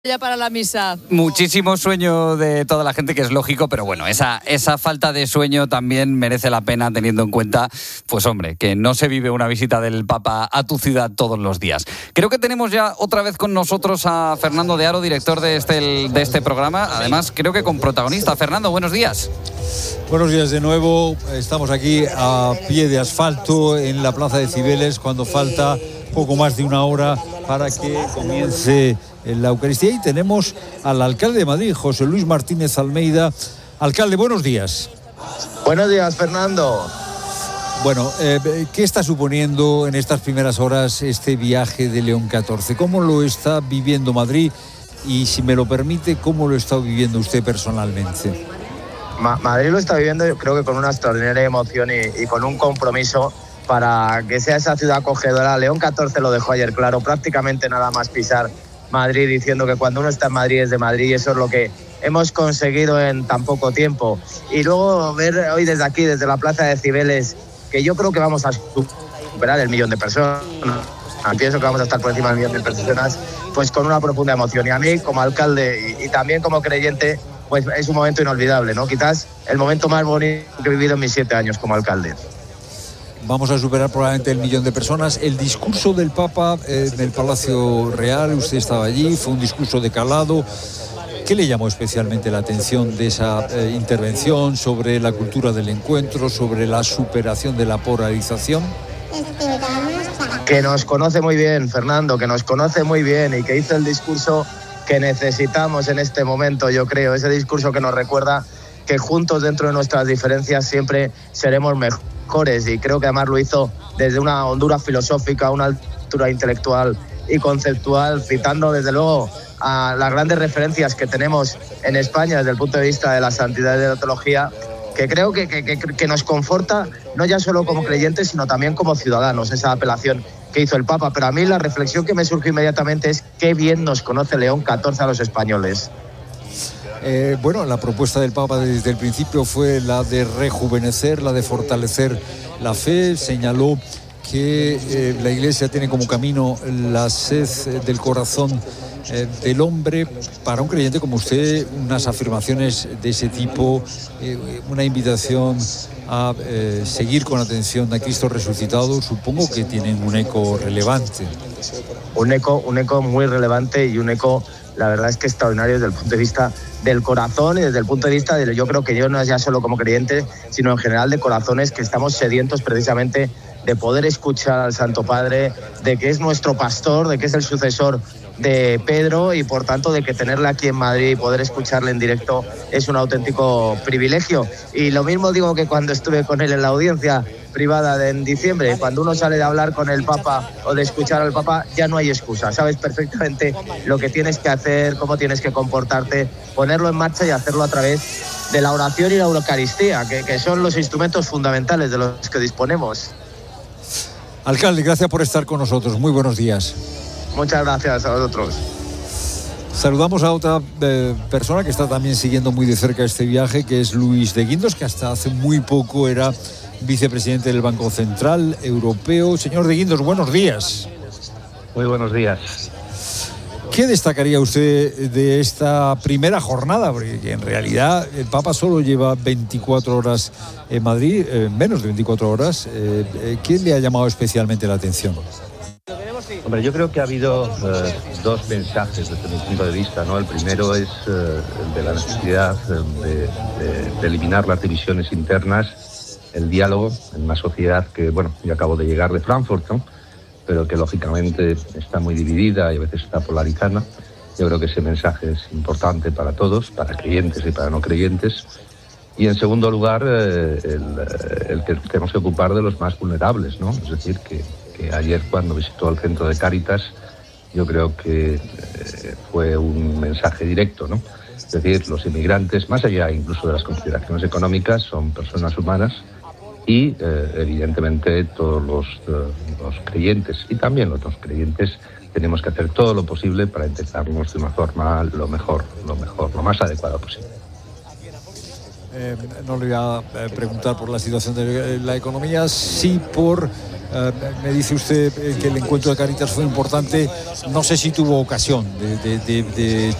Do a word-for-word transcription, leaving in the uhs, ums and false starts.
Ya para la misa. Muchísimo sueño de toda la gente, que es lógico, pero bueno, esa, esa falta de sueño también merece la pena, teniendo en cuenta, pues hombre, que no se vive una visita del Papa a tu ciudad todos los días. Creo que tenemos ya otra vez con nosotros a Fernando de Aro, director de este, de este programa, además creo que con protagonista. Fernando, buenos días. Buenos días de nuevo, estamos aquí a pie de asfalto en la Plaza de Cibeles, cuando falta poco más de una hora para que comience la Eucaristía, y tenemos al alcalde de Madrid, José Luis Martínez Almeida. Alcalde, buenos días. Buenos días, Fernando. Bueno, eh, ¿qué está suponiendo en estas primeras horas este viaje de León catorce? ¿Cómo lo está viviendo Madrid? Y, si me lo permite, ¿cómo lo está viviendo usted personalmente? Ma- Madrid lo está viviendo, yo creo que con una extraordinaria emoción y, y con un compromiso para que sea esa ciudad acogedora. León catorce lo dejó ayer claro, prácticamente nada más pisar Madrid, diciendo que cuando uno está en Madrid es de Madrid, y eso es lo que hemos conseguido en tan poco tiempo. Y luego ver hoy desde aquí, desde la Plaza de Cibeles, que yo creo que vamos a superar el millón de personas, pienso que vamos a estar por encima del millón de personas, pues con una profunda emoción. Y a mí, como alcalde y, y también como creyente, pues es un momento inolvidable, ¿no? Quizás el momento más bonito que he vivido en mis siete años como alcalde. Vamos a superar probablemente el millón de personas. El discurso del Papa eh, en el Palacio Real, usted estaba allí, fue un discurso de calado. ¿Qué le llamó especialmente la atención de esa eh, intervención sobre la cultura del encuentro, sobre la superación de la polarización? Que nos conoce muy bien, Fernando, que nos conoce muy bien y que hizo el discurso que necesitamos en este momento, yo creo. Ese discurso que nos recuerda que juntos, dentro de nuestras diferencias, siempre seremos mejores. Y creo que además lo hizo desde una hondura filosófica, una altura intelectual y conceptual, citando desde luego a las grandes referencias que tenemos en España desde el punto de vista de la santidad y de la teología, que creo que, que, que nos conforta no ya solo como creyentes, sino también como ciudadanos, esa apelación que hizo el Papa. Pero a mí la reflexión que me surgió inmediatamente es qué bien nos conoce León catorce a los españoles. Eh, bueno, la propuesta del Papa desde el principio fue la de rejuvenecer, la de fortalecer la fe. Señaló que eh, la Iglesia tiene como camino la sed del corazón eh, del hombre. Para un creyente como usted, unas afirmaciones de ese tipo, eh, una invitación a eh, seguir con atención a Cristo resucitado, supongo que tienen un eco relevante. Un eco, un eco muy relevante y un eco, la verdad es que extraordinario desde el punto de vista del corazón y desde el punto de vista de, yo creo que yo no es ya solo como creyente, sino en general de corazones que estamos sedientos precisamente de poder escuchar al Santo Padre, de que es nuestro pastor, de que es el sucesor de Pedro, y por tanto de que tenerle aquí en Madrid y poder escucharle en directo es un auténtico privilegio. Y lo mismo digo que cuando estuve con él en la audiencia privada de en diciembre, cuando uno sale de hablar con el Papa o de escuchar al Papa, ya no hay excusa, sabes perfectamente lo que tienes que hacer, cómo tienes que comportarte, ponerlo en marcha y hacerlo a través de la oración y la Eucaristía, que, que son los instrumentos fundamentales de los que disponemos. Alcalde, gracias por estar con nosotros, muy buenos días. Muchas gracias a vosotros. Saludamos a otra eh, persona que está también siguiendo muy de cerca este viaje, que es Luis de Guindos, que hasta hace muy poco era vicepresidente del Banco Central Europeo. Señor de Guindos, buenos días. Muy buenos días. ¿Qué destacaría usted de esta primera jornada? Porque en realidad el Papa solo lleva veinticuatro horas en Madrid, eh, menos de veinticuatro horas. Eh, eh, ¿Qué le ha llamado especialmente la atención? Hombre, yo creo que ha habido eh, dos mensajes desde mi punto de vista, ¿no? El primero es eh, el de la necesidad de, de, de eliminar las divisiones internas, el diálogo en una sociedad que, bueno, yo acabo de llegar de Frankfurt, ¿no? Pero que lógicamente está muy dividida y a veces está polarizada. Yo creo que ese mensaje es importante para todos, para creyentes y para no creyentes. Y en segundo lugar, eh, el, el que tenemos que ocupar de los más vulnerables, ¿no? Es decir, que, que ayer cuando visitó el centro de Cáritas, yo creo que eh, fue un mensaje directo, ¿no? Es decir, los inmigrantes, más allá incluso de las consideraciones económicas, son personas humanas. Y eh, evidentemente todos los, eh, los creyentes y también los no creyentes tenemos que hacer todo lo posible para integrarnos de una forma lo mejor, lo mejor, lo más adecuada posible. Eh, no le voy a eh, preguntar por la situación de la economía, sí por... Eh, me dice usted eh, que el encuentro de Cáritas fue importante. No sé si tuvo ocasión de, de, de, de